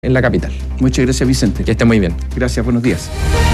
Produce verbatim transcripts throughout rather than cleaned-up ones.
en la capital. Muchas gracias, Vicente. Que esté muy bien. Gracias, buenos días.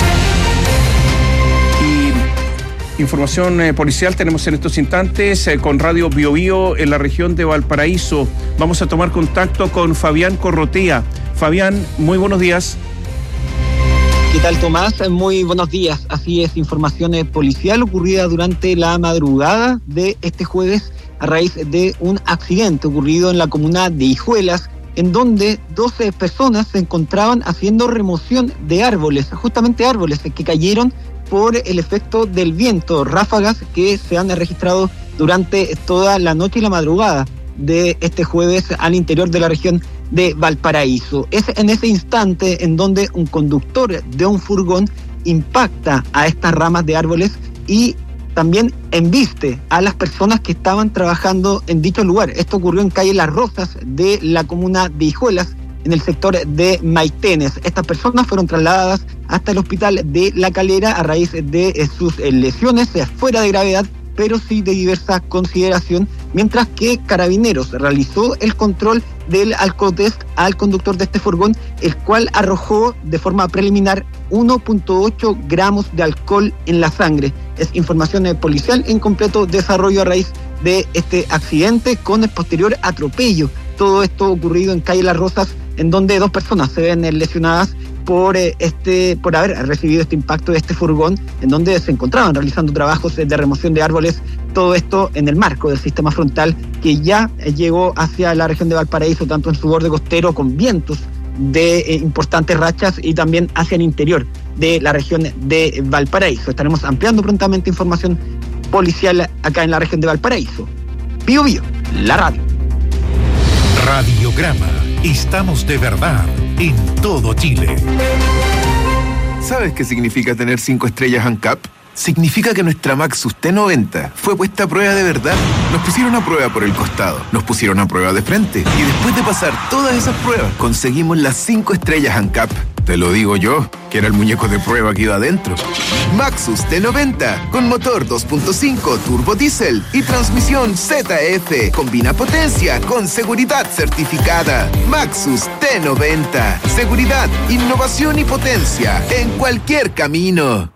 Y información eh, policial tenemos en estos instantes eh, con Radio Bio Bio en la región de Valparaíso. Vamos a tomar contacto con Fabián Corrotea. Fabián, muy buenos días. ¿Qué tal, Tomás? Muy buenos días. Así es, información eh, policial ocurrida durante la madrugada de este jueves a raíz de un accidente ocurrido en la comuna de Hijuelas, en donde doce personas se encontraban haciendo remoción de árboles, justamente árboles que cayeron por el efecto del viento, ráfagas que se han registrado durante toda la noche y la madrugada de este jueves al interior de la región de Valparaíso. Es en ese instante en donde un conductor de un furgón impacta a estas ramas de árboles y también embiste a las personas que estaban trabajando en dicho lugar. Esto ocurrió en calle Las Rosas de la comuna de Hijuelas, en el sector de Maitenes. Estas personas fueron trasladadas hasta el hospital de La Calera a raíz de sus lesiones, fuera de gravedad, pero sí de diversa consideración, mientras que Carabineros realizó el control del alcotest al conductor de este furgón, el cual arrojó de forma preliminar uno punto ocho gramos de alcohol en la sangre. Es información policial en completo desarrollo a raíz de este accidente con el posterior atropello. Todo esto ocurrido en calle Las Rosas, en donde dos personas se ven lesionadas por este por haber recibido este impacto de este furgón, en donde se encontraban realizando trabajos de remoción de árboles. Todo esto en el marco del sistema frontal que ya llegó hacia la región de Valparaíso, tanto en su borde costero con vientos de eh, importantes rachas y también hacia el interior de la región de Valparaíso. Estaremos ampliando prontamente información policial acá en la región de Valparaíso. Bio Bio, la radio. Radiograma. Estamos de verdad en todo Chile. ¿Sabes qué significa tener cinco estrellas ANCAP? Significa que nuestra Maxus T noventa fue puesta a prueba de verdad. Nos pusieron a prueba por el costado, nos pusieron a prueba de frente y después de pasar todas esas pruebas conseguimos las cinco estrellas ANCAP. Te lo digo yo, que era el muñeco de prueba que iba adentro. Maxus T noventa, con motor dos punto cinco turbo diésel y transmisión Z F. Combina potencia con seguridad certificada. Maxus T noventa. Seguridad, innovación y potencia en cualquier camino.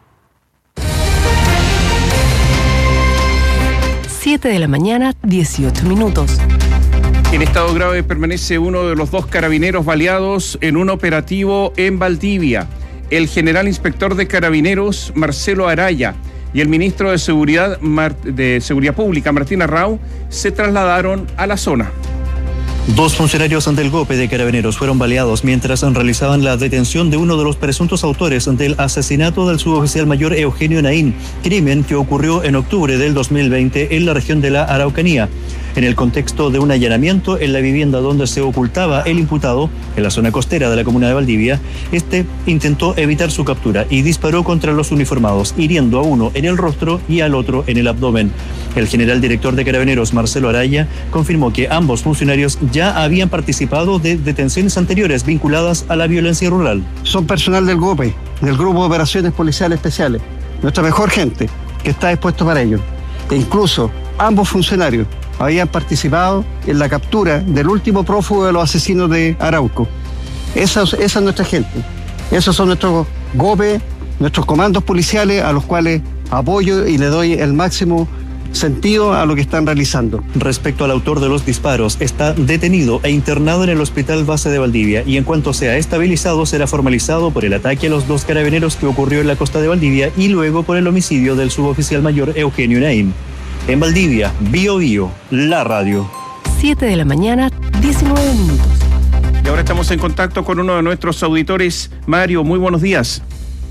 siete de la mañana, dieciocho minutos. En estado grave permanece uno de los dos carabineros baleados en un operativo en Valdivia. El general inspector de Carabineros, Marcelo Araya, y el ministro de Seguridad, de Seguridad Pública, Martín Arrau, se trasladaron a la zona. Dos funcionarios del G O P de Carabineros fueron baleados mientras realizaban la detención de uno de los presuntos autores del asesinato del suboficial mayor Eugenio Naín, crimen que ocurrió en octubre del dos mil veinte en la región de la Araucanía. En el contexto de un allanamiento en la vivienda donde se ocultaba el imputado, en la zona costera de la comuna de Valdivia, este intentó evitar su captura y disparó contra los uniformados, hiriendo a uno en el rostro y al otro en el abdomen. El general director de Carabineros, Marcelo Araya, confirmó que ambos funcionarios ya habían participado de detenciones anteriores vinculadas a la violencia rural. Son personal del G O P E, del Grupo de Operaciones Policiales Especiales, nuestra mejor gente que está dispuesto para ello. E incluso ambos funcionarios habían participado en la captura del último prófugo de los asesinos de Arauco. Esa, esa es nuestra gente. Esos son nuestros G O P E, nuestros comandos policiales a los cuales apoyo y le doy el máximo sentido a lo que están realizando. Respecto al autor de los disparos, está detenido e internado en el Hospital Base de Valdivia y en cuanto sea estabilizado será formalizado por el ataque a los dos carabineros que ocurrió en la costa de Valdivia y luego por el homicidio del suboficial mayor Eugenio Naín. En Valdivia, Bio Bio, la radio. siete de la mañana, diecinueve minutos. Y ahora estamos en contacto con uno de nuestros auditores. Mario, muy buenos días.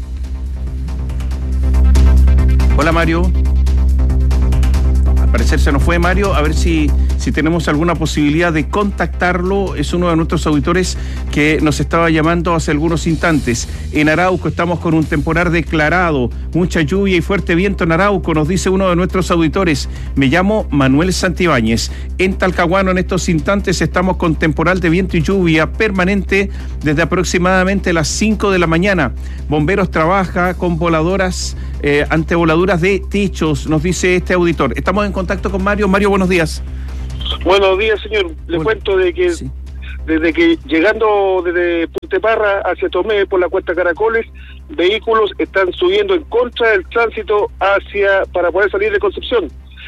Hola, Mario. Al parecer se nos fue Mario. A ver si, si tenemos alguna posibilidad de contactarlo. Es uno de nuestros auditores que nos estaba llamando hace algunos instantes. En Arauco estamos con un temporal declarado, mucha lluvia y fuerte viento en Arauco, nos dice uno de nuestros auditores. Me llamo Manuel Santibáñez. En Talcahuano en estos instantes estamos con temporal de viento y lluvia permanente desde aproximadamente las cinco de la mañana. Bomberos trabaja con voladoras, eh, antevoladuras de techos, nos dice este auditor. Estamos en contacto con Mario. Mario, buenos días. Buenos días, señor. Le Bueno, cuento de que sí. desde que llegando desde Punteparra hacia Tomé por la cuesta Caracoles, vehículos están subiendo en contra del tránsito hacia para poder salir de Concepción.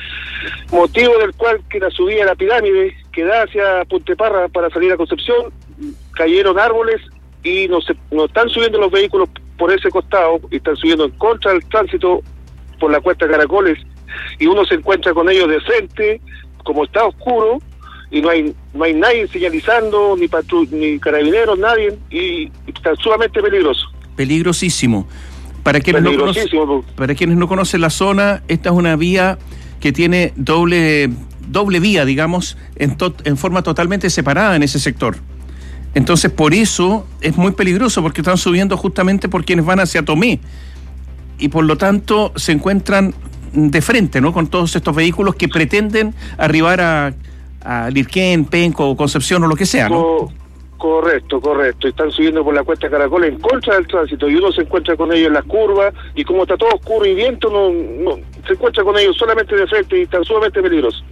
Motivo del cual que la subida a la pirámide que da hacia Punteparra para salir a Concepción, cayeron árboles y no, se, no están subiendo los vehículos por ese costado, y están subiendo en contra del tránsito por la cuesta Caracoles, y uno se encuentra con ellos de frente, como está oscuro, y no hay no hay nadie señalizando, ni patru ni carabineros, nadie, y, y está sumamente peligroso. Peligrosísimo. Para quienes, no conocen, para quienes no conocen la zona, esta es una vía que tiene doble doble vía, digamos, en, to en forma totalmente separada en ese sector. Entonces, por eso es muy peligroso, porque están subiendo justamente por quienes van hacia Tomé, y por lo tanto se encuentran de frente, ¿no?, con todos estos vehículos que pretenden arribar a, a Lirquén, Penco, Concepción o lo que sea, ¿no? Co correcto, correcto. Están subiendo por la cuesta Caracol en contra del tránsito, y uno se encuentra con ellos en las curvas, y como está todo oscuro y viento, no, no se encuentra con ellos solamente de frente, y están sumamente peligrosos.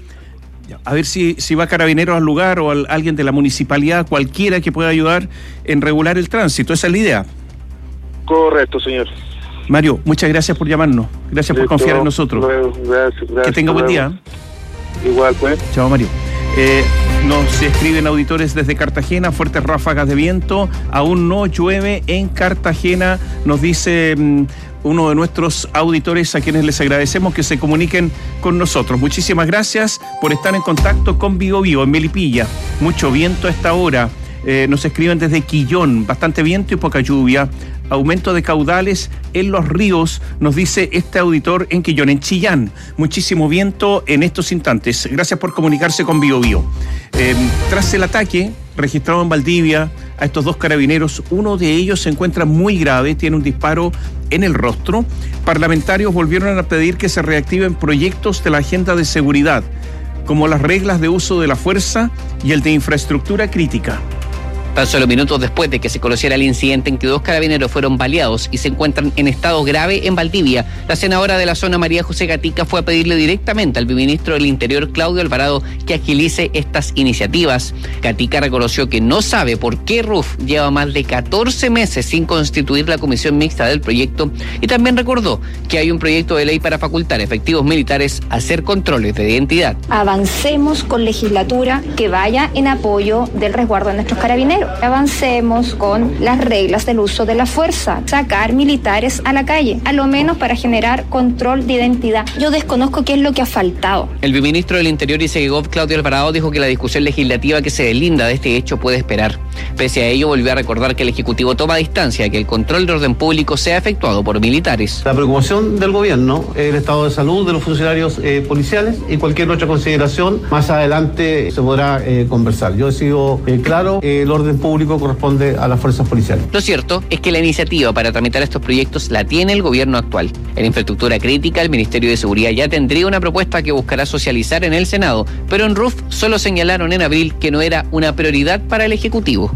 A ver si, si va Carabineros al lugar, o al, alguien de la municipalidad, cualquiera que pueda ayudar en regular el tránsito. Esa es la idea. Correcto, señor. Mario, muchas gracias por llamarnos. Gracias por confiar en nosotros. Gracias, gracias, que tenga buen día. Igual, pues. Chao, Mario. Eh, nos escriben auditores desde Cartagena, fuertes ráfagas de viento, aún no llueve en Cartagena, nos dice mmm, uno de nuestros auditores, a quienes les agradecemos que se comuniquen con nosotros. Muchísimas gracias por estar en contacto con Vigo Vigo, en Melipilla. Mucho viento a esta hora. Eh, nos escriben desde Quillón, bastante viento y poca lluvia. Aumento de caudales en los ríos, nos dice este auditor en Quillón. En Chillán, muchísimo viento en estos instantes. Gracias por comunicarse con Bio Bio. Eh, tras el ataque registrado en Valdivia a estos dos carabineros, uno de ellos se encuentra muy grave, tiene un disparo en el rostro. Parlamentarios volvieron a pedir que se reactiven proyectos de la agenda de seguridad, como las reglas de uso de la fuerza y el de infraestructura crítica. Tan solo minutos después de que se conociera el incidente en que dos carabineros fueron baleados y se encuentran en estado grave en Valdivia, la senadora de la zona, María José Gatica, fue a pedirle directamente al viceministro del Interior, Claudio Alvarado, que agilice estas iniciativas. Gatica reconoció que no sabe por qué R U F lleva más de catorce meses sin constituir la comisión mixta del proyecto, y también recordó que hay un proyecto de ley para facultar a efectivos militares a hacer controles de identidad. Avancemos con legislatura que vaya en apoyo del resguardo de nuestros carabineros. Avancemos con las reglas del uso de la fuerza, sacar militares a la calle, a lo menos para generar control de identidad. Yo desconozco qué es lo que ha faltado. El viceministro del Interior y Segov, Claudio Alvarado, dijo que la discusión legislativa que se deslinda de este hecho puede esperar. Pese a ello, volvió a recordar que el Ejecutivo toma distancia de que el control de orden público sea efectuado por militares. La preocupación del gobierno es el estado de salud de los funcionarios eh, policiales, y cualquier otra consideración más adelante se podrá eh, conversar. Yo he sido eh, claro, eh, el orden público corresponde a las fuerzas policiales. Lo cierto es que la iniciativa para tramitar estos proyectos la tiene el gobierno actual. En infraestructura crítica, el Ministerio de Seguridad ya tendría una propuesta que buscará socializar en el Senado, pero en R U F solo señalaron en abril que no era una prioridad para el Ejecutivo.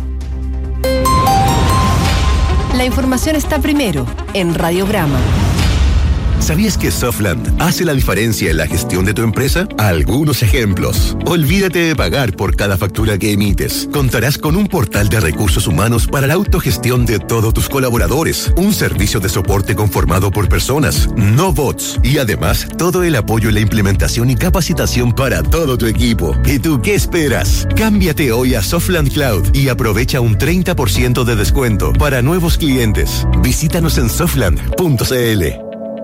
La información está primero en Radiograma. ¿Sabías que Softland hace la diferencia en la gestión de tu empresa? Algunos ejemplos. Olvídate de pagar por cada factura que emites. Contarás con un portal de recursos humanos para la autogestión de todos tus colaboradores. Un servicio de soporte conformado por personas, no bots. Y además, todo el apoyo en la implementación y capacitación para todo tu equipo. ¿Y tú qué esperas? Cámbiate hoy a Softland Cloud y aprovecha un treinta por ciento de descuento para nuevos clientes. Visítanos en softland punto c l.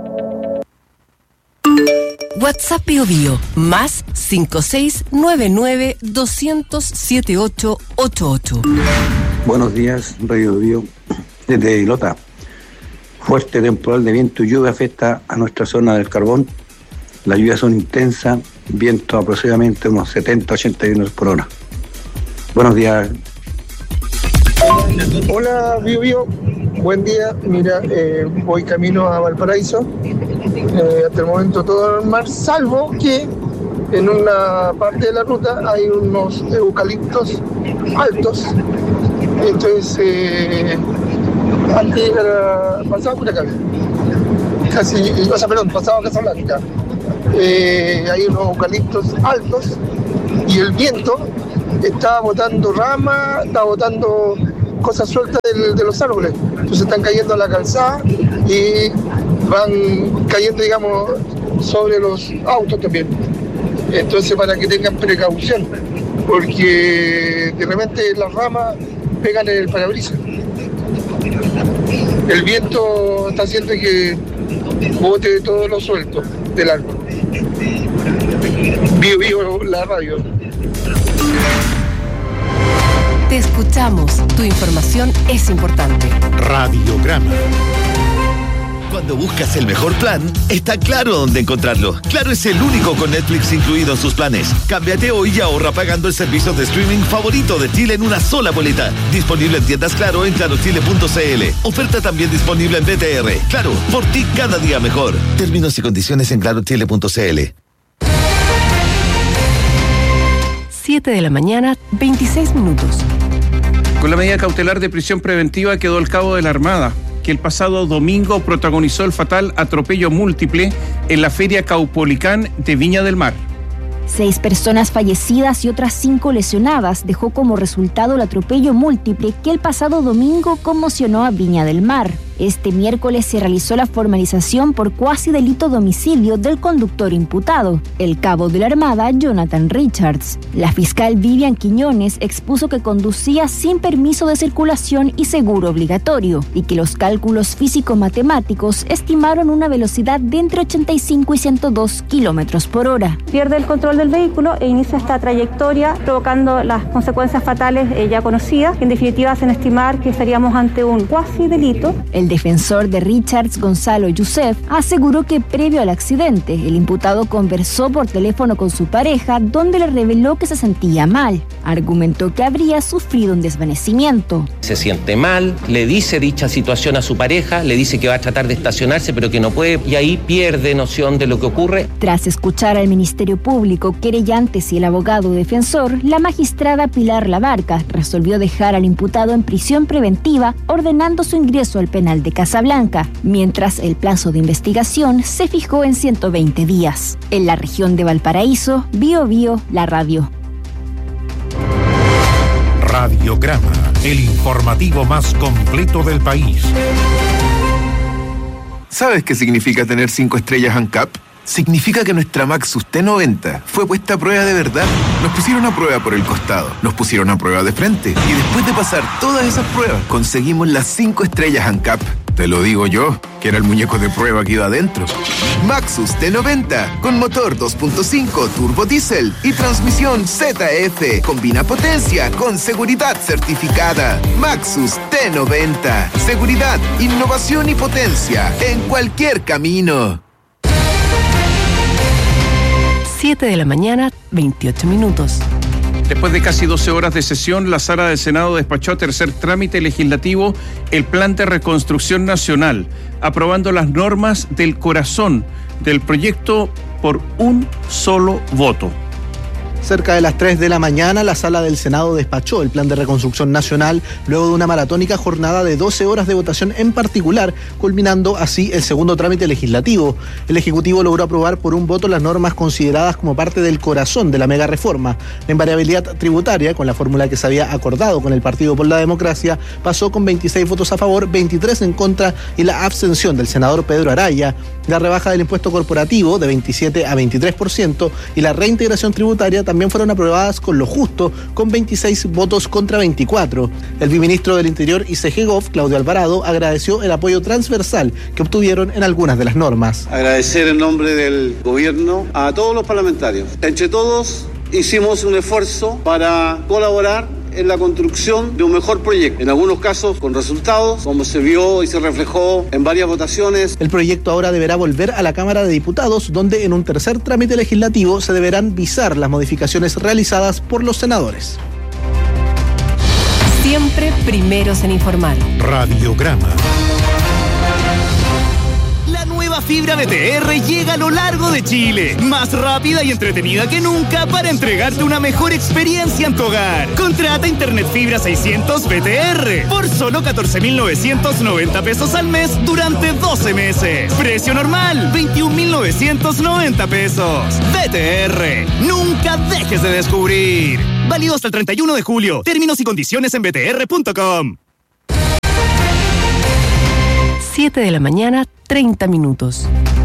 WhatsApp Bio Bio, más cinco seis nueve nueve dos cero cero siete ocho ocho ocho. Buenos días, Radio Bio, desde Ilota. Fuerte temporal de viento y lluvia afecta a nuestra zona del carbón. Las lluvias son intensas, viento aproximadamente unos setenta a ochenta kilómetros por hora. Buenos días. Hola, Bio Bio. Buen día. Mira, eh, voy camino a Valparaíso. Eh, hasta el momento todo normal, salvo que en una parte de la ruta hay unos eucaliptos altos. Entonces, eh, antes de llegar a pasado Curacaví, casi, o sea, perdón, pasado Casablanca, eh, hay unos eucaliptos altos y el viento está botando ramas, está botando cosas sueltas de, de los árboles. Entonces están cayendo a la calzada y van cayendo, digamos, sobre los autos también. Entonces, para que tengan precaución, porque de repente las ramas pegan en el parabrisas. El viento está haciendo que bote todo lo suelto del árbol. Bio, bio, la radio. Te escuchamos. Tu información es importante. Radiograma. Cuando buscas el mejor plan, está Claro dónde encontrarlo. Claro es el único con Netflix incluido en sus planes. Cámbiate hoy y ahorra pagando el servicio de streaming favorito de Chile en una sola boleta. Disponible en tiendas Claro en claro chile punto c l. Oferta también disponible en B T R. Claro, por ti cada día mejor. Términos y condiciones en claro chile punto c l. siete de la mañana, veintiséis minutos. Con la medida cautelar de prisión preventiva quedó el cabo de la Armada, que el pasado domingo protagonizó el fatal atropello múltiple en la Feria Caupolicán de Viña del Mar. Seis personas fallecidas y otras cinco lesionadas dejó como resultado el atropello múltiple que el pasado domingo conmocionó a Viña del Mar. Este miércoles se realizó la formalización por cuasi delito de homicidio del conductor imputado, el cabo de la Armada Jonathan Richards. La fiscal Vivian Quiñones expuso que conducía sin permiso de circulación y seguro obligatorio y que los cálculos físico-matemáticos estimaron una velocidad de entre ochenta y cinco y ciento dos kilómetros por hora. Pierde el control del vehículo e inicia esta trayectoria provocando las consecuencias fatales eh, ya conocidas, que en definitiva hacen estimar que estaríamos ante un cuasi delito. El defensor de Richards, Gonzalo Youssef, aseguró que previo al accidente, el imputado conversó por teléfono con su pareja, donde le reveló que se sentía mal. Argumentó que habría sufrido un desvanecimiento. Se siente mal, le dice dicha situación a su pareja, le dice que va a tratar de estacionarse, pero que no puede, y ahí pierde noción de lo que ocurre. Tras escuchar al Ministerio Público, querellantes y el abogado defensor, la magistrada Pilar Labarca resolvió dejar al imputado en prisión preventiva, ordenando su ingreso al penal de Casablanca, mientras el plazo de investigación se fijó en ciento veinte días. En la región de Valparaíso, Bio Bio, la radio. Radiograma, el informativo más completo del país. ¿Sabes qué significa tener cinco estrellas ANCAP? Significa que nuestra Maxus T noventa fue puesta a prueba de verdad. Nos pusieron a prueba por el costado, nos pusieron a prueba de frente y después de pasar todas esas pruebas conseguimos las cinco estrellas ANCAP. Te lo digo yo, que era el muñeco de prueba que iba adentro. Maxus T noventa, con motor dos punto cinco turbo diésel y transmisión Z F. Combina potencia con seguridad certificada. Maxus T noventa. Seguridad, innovación y potencia en cualquier camino. siete de la mañana, veintiocho minutos. Después de casi doce horas de sesión, la Sala del Senado despachó a tercer trámite legislativo el Plan de Reconstrucción Nacional, aprobando las normas del corazón del proyecto por un solo voto. Cerca de las tres de la mañana, la Sala del Senado despachó el Plan de Reconstrucción Nacional luego de una maratónica jornada de doce horas de votación en particular, culminando así el segundo trámite legislativo. El Ejecutivo logró aprobar por un voto las normas consideradas como parte del corazón de la mega reforma. La invariabilidad tributaria, con la fórmula que se había acordado con el Partido por la Democracia, pasó con veintiséis votos a favor, veintitrés en contra y la abstención del senador Pedro Araya. La rebaja del impuesto corporativo de veintisiete a veintitrés por ciento y la reintegración tributaria también fueron aprobadas con lo justo, con veintiséis votos contra veinticuatro. El viceministro del Interior y C G Gof, Claudio Alvarado, agradeció el apoyo transversal que obtuvieron en algunas de las normas. Agradecer en nombre del gobierno a todos los parlamentarios. Entre todos hicimos un esfuerzo para colaborar en la construcción de un mejor proyecto, en algunos casos con resultados, como se vio y se reflejó en varias votaciones. El proyecto ahora deberá volver a la Cámara de Diputados, donde en un tercer trámite legislativo se deberán visar las modificaciones realizadas por los senadores. Siempre primeros en informar. Radiograma. Nueva fibra B T R llega a lo largo de Chile, más rápida y entretenida que nunca para entregarte una mejor experiencia en tu hogar. Contrata Internet Fibra seiscientos B T R por solo catorce mil novecientos noventa pesos al mes durante doce meses. Precio normal, veintiún mil novecientos noventa pesos. B T R, nunca dejes de descubrir. Válido hasta el treinta y uno de julio. Términos y condiciones en b t r punto com. siete de la mañana, treinta minutos.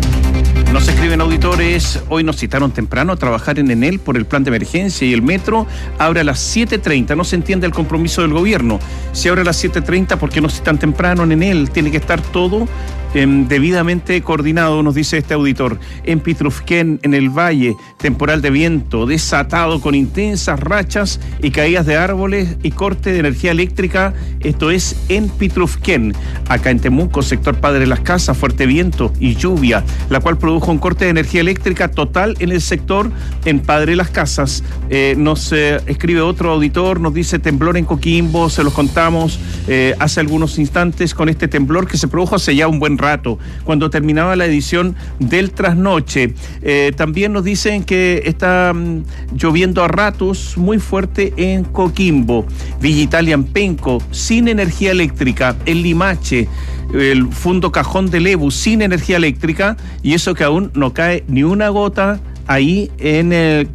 Nos escriben auditores, hoy nos citaron temprano a trabajar en Enel por el plan de emergencia y el metro abre a las siete treinta. No se entiende el compromiso del gobierno. Si abre a las siete treinta, ¿por qué no citan temprano en Enel? Tiene que estar todo eh, debidamente coordinado, nos dice este auditor. En Pitrufquén, en el Valle, temporal de viento desatado con intensas rachas y caídas de árboles y corte de energía eléctrica. Esto es en Pitrufquén. Acá en Temuco, sector Padre Las Casas, fuerte viento y lluvia, la cual produjo un corte de energía eléctrica total en el sector en Padre Las Casas. Eh, nos eh, escribe otro auditor, nos dice temblor en Coquimbo, se los contamos eh, hace algunos instantes con este temblor que se produjo hace ya un buen rato, cuando terminaba la edición del trasnoche. Eh, también nos dicen que está mm, lloviendo a ratos muy fuerte en Coquimbo, Villa Italia en Penco, sin energía eléctrica, en Limache, el Fundo Cajón de Lebu sin energía eléctrica, y eso que aún no cae ni una gota ahí en, eh,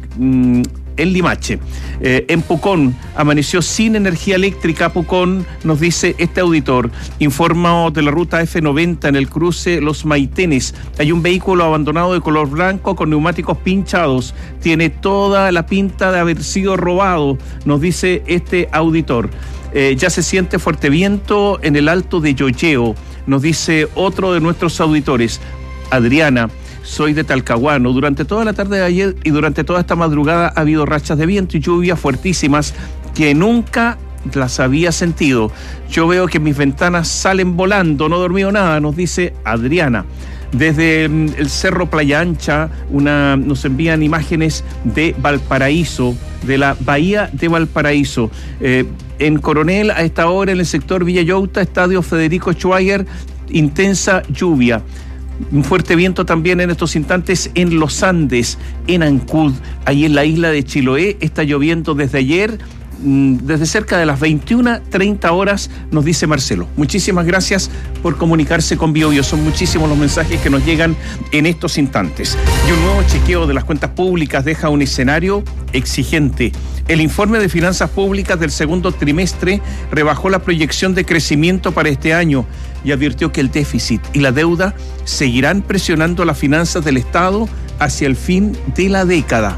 en Limache. Eh, en Pucón amaneció sin energía eléctrica. Pucón, nos dice este auditor. Informa de la ruta F noventa en el cruce Los Maitenes. Hay un vehículo abandonado de color blanco con neumáticos pinchados. Tiene toda la pinta de haber sido robado, nos dice este auditor. Eh, ya se siente fuerte viento en el Alto de Yoyeo, nos dice otro de nuestros auditores. Adriana, soy de Talcahuano. Durante toda la tarde de ayer y durante toda esta madrugada ha habido rachas de viento y lluvia fuertísimas que nunca las había sentido. Yo veo que mis ventanas salen volando, no he dormido nada, nos dice Adriana. Desde el Cerro Playa Ancha una, nos envían imágenes de Valparaíso, de la bahía de Valparaíso. Eh, en Coronel, a esta hora, en el sector Villa Yauta, Estadio Federico Schweiger, intensa lluvia. Un fuerte viento también en estos instantes en los Andes, en Ancud, ahí en la isla de Chiloé. Está lloviendo desde ayer, desde cerca de las veintiuna treinta horas, nos dice Marcelo. Muchísimas gracias por comunicarse con BioBio. Son muchísimos los mensajes que nos llegan en estos instantes. Y un nuevo chequeo de las cuentas públicas deja un escenario exigente. El informe de finanzas públicas del segundo trimestre rebajó la proyección de crecimiento para este año y advirtió que el déficit y la deuda seguirán presionando las finanzas del Estado hacia el fin de la década.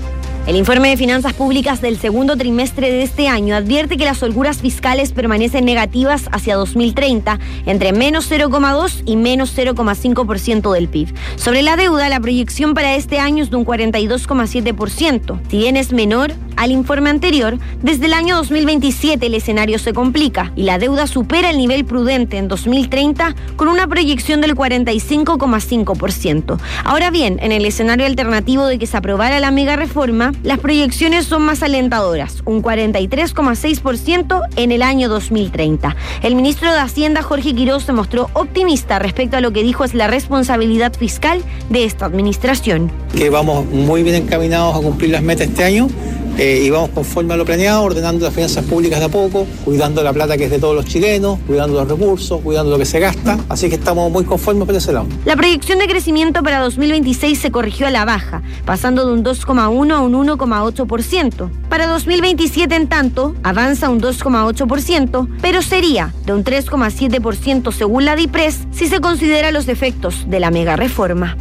El informe de finanzas públicas del segundo trimestre de este año advierte que las holguras fiscales permanecen negativas hacia dos mil treinta, entre menos cero coma dos y menos cero coma cinco por ciento del P I B. Sobre la deuda, la proyección para este año es de un cuarenta y dos coma siete por ciento. Si bien es menor al informe anterior, desde el año dos mil veintisiete el escenario se complica y la deuda supera el nivel prudente en dos mil treinta con una proyección del cuarenta y cinco coma cinco por ciento. Ahora bien, en el escenario alternativo de que se aprobara la mega reforma, las proyecciones son más alentadoras, un cuarenta y tres coma seis por ciento en el año dos mil treinta. El ministro de Hacienda, Jorge Quiroz, se mostró optimista respecto a lo que dijo es la responsabilidad fiscal de esta administración. Que vamos muy bien encaminados a cumplir las metas este año. Eh, y vamos conforme a lo planeado, ordenando las finanzas públicas de a poco, cuidando la plata que es de todos los chilenos, cuidando los recursos, cuidando lo que se gasta, así que estamos muy conformes por ese lado. La proyección de crecimiento para dos mil veintiséis se corrigió a la baja, pasando de un dos coma uno a un uno coma ocho por ciento. Para dos mil veintisiete, en tanto, avanza un dos coma ocho por ciento, pero sería de un tres coma siete por ciento según la DIPRES si se considera los efectos de la mega reforma.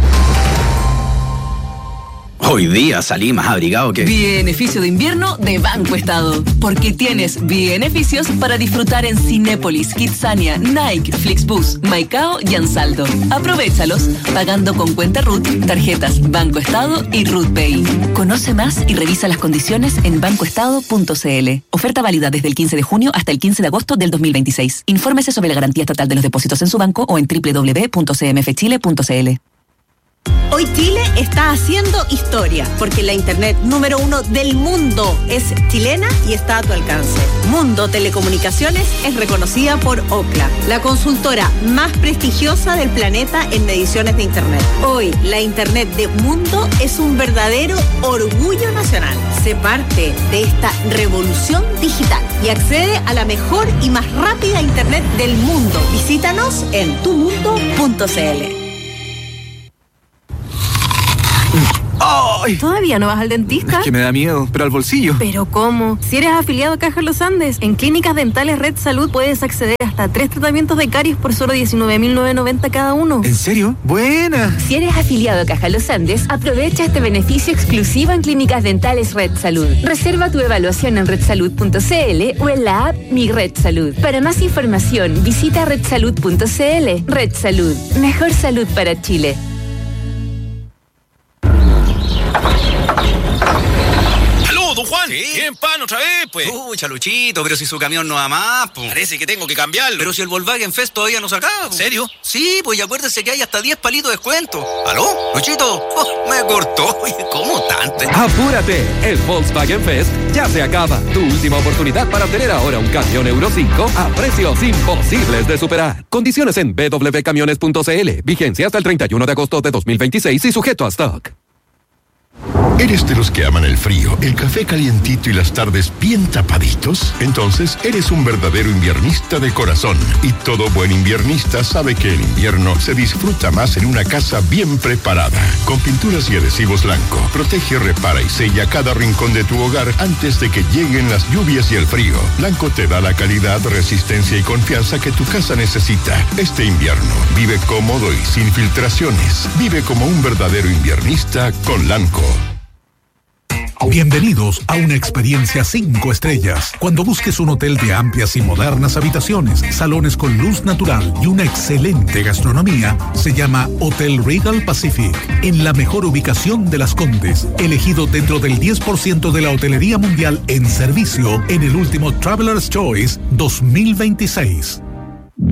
Hoy día salí más abrigado que... Beneficio de invierno de Banco Estado. Porque tienes beneficios para disfrutar en Cinépolis, Kidzania, Nike, Flixbus, Maicao y Ansaldo. Aprovéchalos pagando con cuenta R U T, tarjetas Banco Estado y R U T Pay. Conoce más y revisa las condiciones en banco estado punto c l. Oferta válida desde el quince de junio hasta el quince de agosto del dos mil veintiséis. Infórmese sobre la garantía estatal de los depósitos en su banco o en doble u doble u doble u punto c m f chile punto c l. Hoy Chile está haciendo historia, porque la internet número uno del mundo es chilena y está a tu alcance. Mundo Telecomunicaciones es reconocida por Ookla, la consultora más prestigiosa del planeta en mediciones de internet. Hoy, la internet de Mundo es un verdadero orgullo nacional. Sé parte de esta revolución digital y accede a la mejor y más rápida internet del mundo. Visítanos en tu mundo punto c l. ¡Ay! ¿Todavía no vas al dentista? Es que me da miedo, pero al bolsillo. ¿Pero cómo? Si eres afiliado a Caja Los Andes, en Clínicas Dentales Red Salud puedes acceder hasta tres tratamientos de caries por solo diecinueve mil novecientos noventa cada uno. ¿En serio? ¡Buena! Si eres afiliado a Caja Los Andes, aprovecha este beneficio exclusivo en Clínicas Dentales Red Salud. Reserva tu evaluación en red salud punto c l o en la app Mi Red Salud. Para más información, visita red salud punto c l. Red Salud. Mejor salud para Chile. Don Juan, ¿sí? ¿Quién pan otra vez, pues? Uy, Chaluchito, pero si su camión no va más, pues. Parece que tengo que cambiarlo. Pero si el Volkswagen Fest todavía no se acaba. ¿En serio? Sí, pues y acuérdese que hay hasta diez palitos de descuento. ¿Aló? Luchito, oh, me cortó. ¿Cómo tanto? ¡Apúrate! El Volkswagen Fest ya se acaba. Tu última oportunidad para obtener ahora un camión Euro cinco a precios imposibles de superar. Condiciones en b w camiones punto c l. Vigencia hasta el treinta y uno de agosto de dos mil veintiséis y sujeto a stock. ¿Eres de los que aman el frío, el café calientito y las tardes bien tapaditos? Entonces eres un verdadero inviernista de corazón. Y todo buen inviernista sabe que el invierno se disfruta más en una casa bien preparada. Con pinturas y adhesivos Lanco, protege, repara y sella cada rincón de tu hogar antes de que lleguen las lluvias y el frío. Lanco te da la calidad, resistencia y confianza que tu casa necesita. Este invierno, vive cómodo y sin filtraciones. Vive como un verdadero inviernista con Lanco. Bienvenidos a una experiencia cinco estrellas. Cuando busques un hotel de amplias y modernas habitaciones, salones con luz natural y una excelente gastronomía, se llama Hotel Regal Pacific, en la mejor ubicación de Las Condes, elegido dentro del diez por ciento de la hotelería mundial en servicio en el último Traveler's Choice dos mil veintiséis.